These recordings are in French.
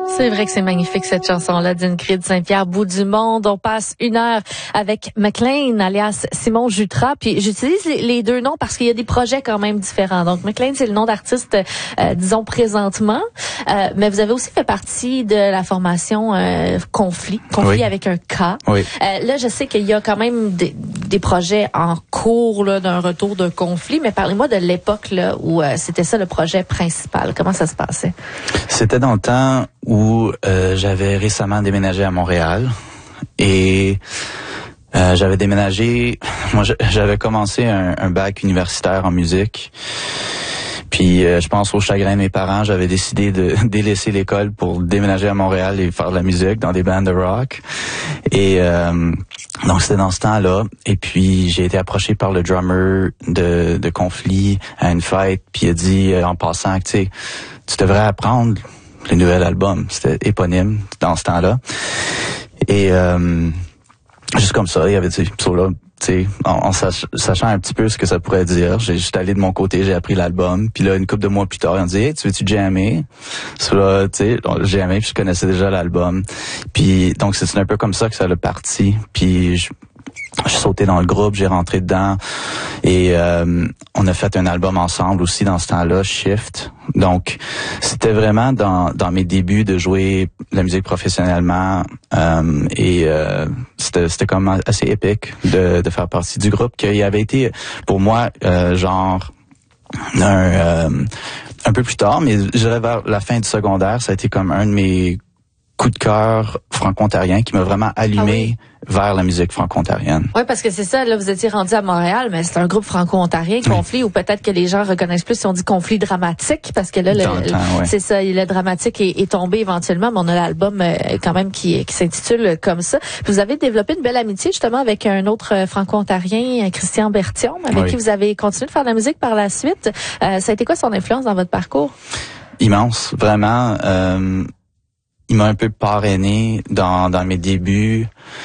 C'est vrai que c'est magnifique cette chanson-là d'Ingrid Saint-Pierre, Bout du monde. On passe 1 heure avec McLean, alias Simon Jutras. Puis j'utilise les deux noms parce qu'il y a des projets quand même différents. Donc McLean, c'est le nom d'artiste, disons présentement. Mais vous avez aussi fait partie de la formation Conflit oui. Avec un K. Oui. Là, je sais qu'il y a quand même des projets en cours là, d'un retour de Conflit. Mais parlez-moi de l'époque là où c'était ça le projet principal. Comment ça se passait? C'était dans le temps où j'avais récemment déménagé à Montréal et j'avais déménagé. Moi, j'avais commencé un bac universitaire en musique. Puis, je pense au chagrin de mes parents, j'avais décidé de délaisser l'école pour déménager à Montréal et faire de la musique dans des bandes de rock. Et donc, c'était dans ce temps-là. Et puis, j'ai été approché par le drummer de Conflit à une fête. Puis, il a dit, en passant, tu sais, tu devrais apprendre le nouvel album. C'était éponyme dans ce temps-là. Et juste comme ça, il y avait dit, là, tu sais, en sachant un petit peu ce que ça pourrait dire, j'ai juste allé de mon côté, j'ai appris l'album. Puis là, une couple de mois plus tard, ils ont dit, hey, tu veux-tu jammer? So là, tu sais, j'ai jammé, puis je connaissais déjà l'album. Puis donc, c'est un peu comme ça que ça a parti. Puis je suis sauté dans le groupe, j'ai rentré dedans et on a fait un album ensemble aussi dans ce temps-là, Shift. Donc, c'était vraiment dans mes débuts de jouer la musique professionnellement et c'était comme assez épique de faire partie du groupe qui avait été pour moi genre un peu plus tard, mais je dirais vers la fin du secondaire, ça a été comme un de mes coup de cœur franco-ontarien qui m'a vraiment allumé vers la musique franco-ontarienne. Oui, parce que c'est ça, là, vous étiez rendu à Montréal, mais c'est un groupe franco-ontarien, Conflit, ou peut-être que les gens reconnaissent plus si on dit Conflit dramatique, parce que là, c'est ça, le dramatique est tombé éventuellement, mais on a l'album quand même qui s'intitule comme ça. Puis vous avez développé une belle amitié, justement, avec un autre franco-ontarien, Christian Berthiaume, avec qui vous avez continué de faire de la musique par la suite. Ça a été quoi son influence dans votre parcours? Immense, vraiment. Il m'a un peu parrainé dans mes débuts,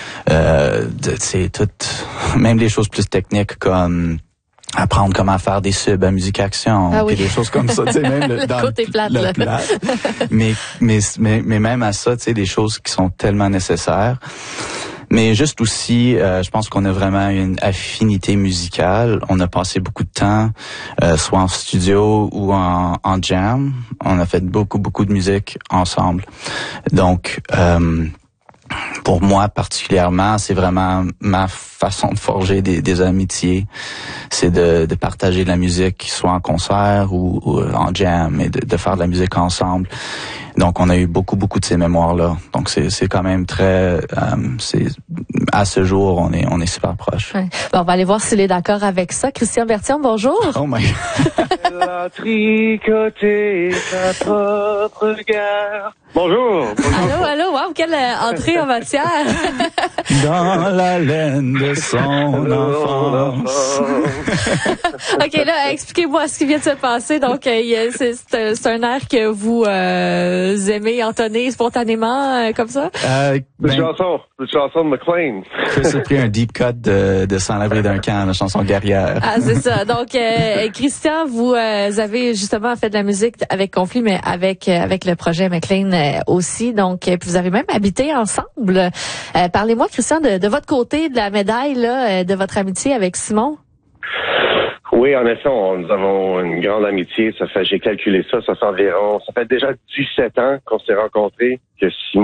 c'est tout, même des choses plus techniques comme apprendre comment faire des subs à Musique Action, puis des choses comme ça, tu sais, même le côté plate, là. mais même à ça, tu sais, des choses qui sont tellement nécessaires. Mais juste aussi, je pense qu'on a vraiment une affinité musicale. On a passé beaucoup de temps, soit en studio ou en jam. On a fait beaucoup de musique ensemble. Donc, pour moi particulièrement, c'est vraiment ma façon de forger des amitiés. C'est de partager de la musique, soit en concert ou en jam, et de faire de la musique ensemble. Donc, on a eu beaucoup de ces mémoires-là. Donc, c'est quand même très... à ce jour, on est super proches. Ouais. Bon, on va aller voir s'il est d'accord avec ça. Christian Berthiaume, bonjour. Oh my God. Elle a tricoté sa propre guerre. Bonjour. Allô, wow, quelle entrée en matière. Dans la laine de son enfance. OK, là, expliquez-moi ce qui vient de se passer. Donc, c'est un air que vous aimez entonner spontanément, comme ça? Une chanson de McLean. Chris a pris un deep cut de Sans l'abri d'un camp, la chanson guerrière. Ah, c'est ça. Donc, Christian, vous avez justement fait de la musique avec Conflit, mais avec le projet McLean aussi. Donc, puis vous avez même habité ensemble. Parlez-moi, Christian, de votre côté de la médaille, là, de votre amitié avec Simon. Oui, en effet, nous avons une grande amitié. J'ai calculé ça fait déjà 17 ans qu'on s'est rencontrés, que Simon